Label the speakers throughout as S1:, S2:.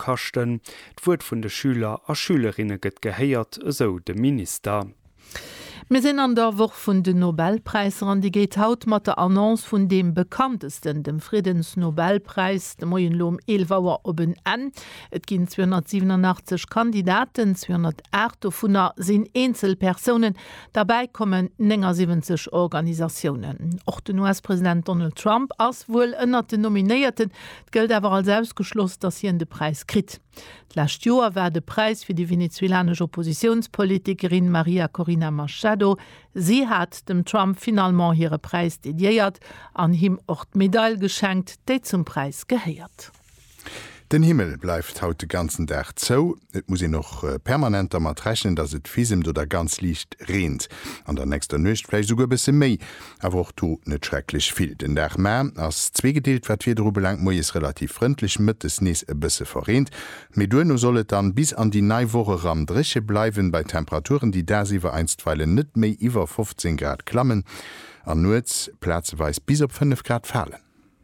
S1: Briefkasten. D'Wurt vun de Schüler a Schülerinnen gëtt gehéiert, so de Minister.
S2: Wir sind an der Woche von den Nobelpreisen an die geht haut mat der Annonce von dem bekanntesten, dem Friedensnobelpreis, dem Moyen Lom 11 Uhr oben an. Et gin 287 Kandidaten, 208 davon sind Einzelpersonen, dabei kommen 70 Organisationen. Auch der US-Präsident Donald Trump als wohl einer der Nominierten, gilt aber als ausgeschlossen, dass hier den Preis kriegt. Last Jahr war der Preis für die venezuelanische Oppositionspolitikerin Maria Corina Machado. Sie hat dem Trump finalement ihren Preis dediert, an ihm auch die Medaille geschenkt, die zum Preis gehört.
S3: Den Himmel bleibt haut den ganzen Tag zo. Et muss noch permanent mat rechnen, dass et fiesemt oder ganz licht rent. An der nächster Nacht vielleicht sogar bisse méi, aber auch tu net schrecklich viel. Den Tag mehr als zweigedeelt wird wieder belangt, mo is relativ freundlich mit des Nies e bisse verrent. Mit no sollet dann bis an die Neiwoche ram Drische bleiben bei Temperaturen, die da sie einstweilen net méi iwwer 15 Grad klammen. An Nuets platzweis bis op 5 Grad fallen.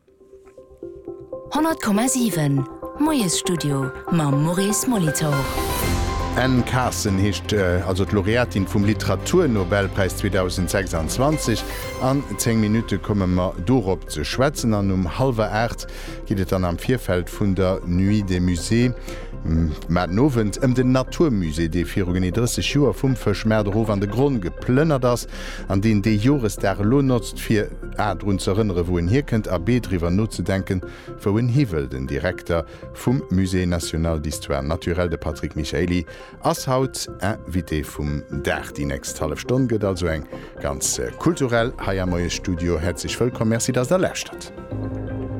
S4: 100,7 Moyes Studio ma Maurice Molitor.
S3: Anne Carson hecht also d Laureatin vum Literaturnobelpreis 2026. An 10 Minuten kommen wir dorop zu schwätzen. An 7:30 geht es dann am Vierfeld vun der Nuit des Musées. Mat Novent den Naturmusee, de fir 30 Joer vum Verschmerderhof an de Grund geplënnert ass, an den de Jores der Lo nutzt fir run ze erinnere, wo en hier kënnt a Betriwer not ze denken, fir hun Hivel den Direktor vum Musée National d'Histoire Naturelle de Patrick Michaeli ass haut Invité vum Dach die nächst halbe Stunde gët also eng ganz kulturell haier Moyes Studio herzlich willkommen, merci, dass der lächt hat.